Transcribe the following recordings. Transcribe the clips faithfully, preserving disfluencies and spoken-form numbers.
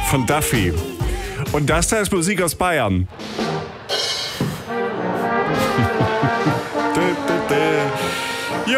von Duffy. Und das da ist Musik aus Bayern. Jo,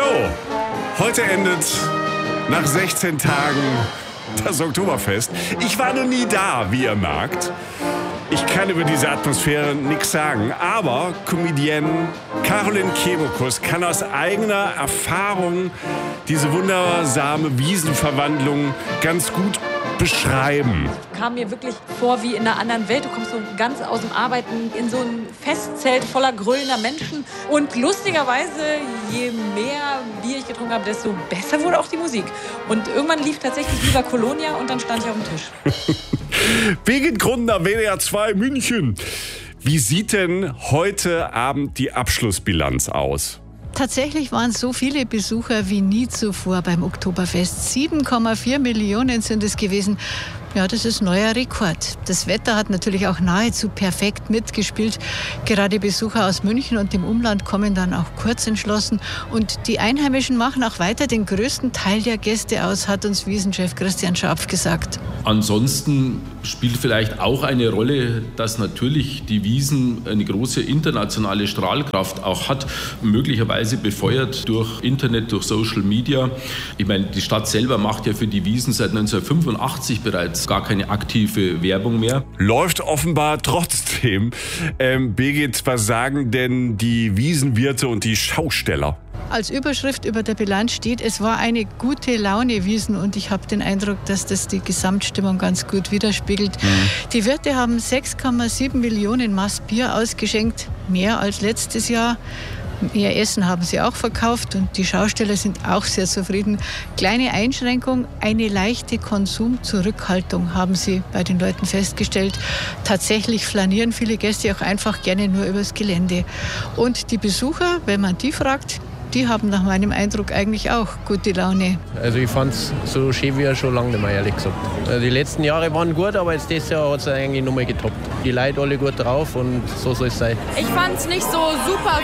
heute endet nach sechzehn Tagen das Oktoberfest. Ich war noch nie da, wie ihr merkt. Ich kann über diese Atmosphäre nichts sagen, aber Comedienne Caroline Kebekus kann aus eigener Erfahrung diese wundersame Wiesenverwandlung ganz gut beschreiben. Kam mir wirklich vor wie in einer anderen Welt. Du kommst so ganz aus dem Arbeiten in so ein Festzelt voller grölender Menschen. Und lustigerweise, je mehr Bier ich getrunken habe, desto besser wurde auch die Musik. Und irgendwann lief tatsächlich Viva Colonia und dann stand ich auf dem Tisch. Birgit Grundner, W D R zwei München. Wie sieht denn heute Abend die Abschlussbilanz aus? Tatsächlich waren so viele Besucher wie nie zuvor beim Oktoberfest. sieben Komma vier Millionen sind es gewesen. Ja, das ist neuer Rekord. Das Wetter hat natürlich auch nahezu perfekt mitgespielt. Gerade Besucher aus München und dem Umland kommen dann auch kurz entschlossen. Und die Einheimischen machen auch weiter den größten Teil der Gäste aus, hat uns Wiesenchef Christian Scharpf gesagt. Ansonsten spielt vielleicht auch eine Rolle, dass natürlich die Wiesn eine große internationale Strahlkraft auch hat, möglicherweise befeuert durch Internet, durch Social Media. Ich meine, die Stadt selber macht ja für die Wiesn seit neunzehnhundertfünfundachtzig bereits gar keine aktive Werbung mehr. Läuft offenbar trotzdem. Ähm, Birgit, was sagen denn die Wiesenwirte und die Schausteller? Als Überschrift über der Bilanz steht, es war eine gute Laune Wiesn und ich habe den Eindruck, dass das die Gesamtstimmung ganz gut widerspiegelt. Mhm. Die Wirte haben sechs Komma sieben Millionen Maß Bier ausgeschenkt, mehr als letztes Jahr. Mehr Essen haben sie auch verkauft und die Schausteller sind auch sehr zufrieden. Kleine Einschränkung, eine leichte Konsumzurückhaltung haben sie bei den Leuten festgestellt. Tatsächlich flanieren viele Gäste auch einfach gerne nur übers Gelände. Und die Besucher, wenn man die fragt, die haben nach meinem Eindruck eigentlich auch gute Laune. Also ich fand es so schön wie schon lange nicht mehr, ehrlich gesagt. Also die letzten Jahre waren gut, aber jetzt dieses Jahr hat es eigentlich nochmal getoppt. Die Leute alle gut drauf und so soll es sein. Ich fand es nicht so super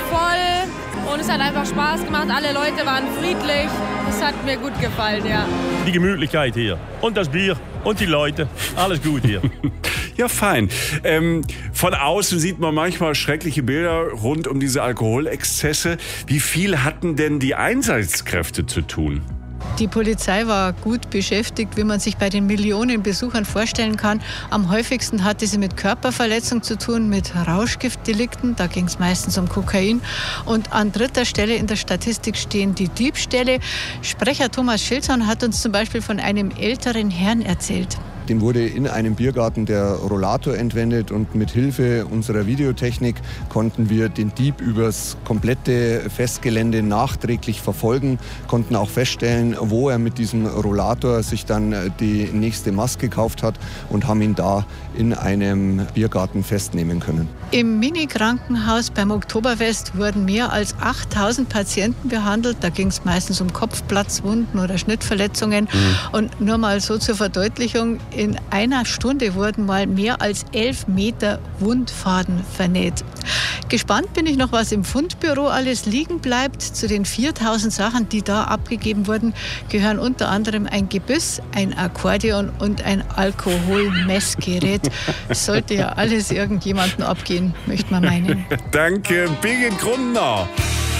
voll und es hat einfach Spaß gemacht. Alle Leute waren friedlich. Es hat mir gut gefallen, ja. Die Gemütlichkeit hier und das Bier und die Leute, alles gut hier. Ja, fein. Ähm, von außen sieht man manchmal schreckliche Bilder rund um diese Alkoholexzesse. Wie viel hatten denn die Einsatzkräfte zu tun? Die Polizei war gut beschäftigt, wie man sich bei den Millionen Besuchern vorstellen kann. Am häufigsten hatte sie mit Körperverletzung zu tun, mit Rauschgiftdelikten. Da ging es meistens um Kokain. Und an dritter Stelle in der Statistik stehen die Diebstähle. Sprecher Thomas Schilzhorn hat uns zum Beispiel von einem älteren Herrn erzählt. Dem wurde in einem Biergarten der Rollator entwendet und mit Hilfe unserer Videotechnik konnten wir den Dieb übers komplette Festgelände nachträglich verfolgen, konnten auch feststellen, wo er mit diesem Rollator sich dann die nächste Mast gekauft hat und haben ihn da in einem Biergarten festnehmen können. Im Mini-Krankenhaus beim Oktoberfest wurden mehr als achttausend Patienten behandelt. Da ging es meistens um Kopfplatzwunden oder Schnittverletzungen. Mhm. Und nur mal so zur Verdeutlichung, in einer Stunde wurden mal mehr als elf Meter Wundfaden vernäht. Gespannt bin ich noch, was im Fundbüro alles liegen bleibt. Zu den viertausend Sachen, die da abgegeben wurden, gehören unter anderem ein Gebiss, ein Akkordeon und ein Alkoholmessgerät. Sollte ja alles irgendjemandem abgehen, möchte man meinen. Danke, Birgit Grundner.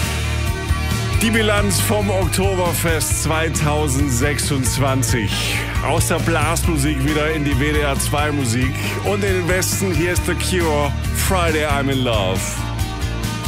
Die Bilanz vom Oktoberfest zweitausendsechsundzwanzig. Aus der Blasmusik wieder in die W D R zwei Musik. Und in den Westen, hier ist The Cure, Friday I'm in Love.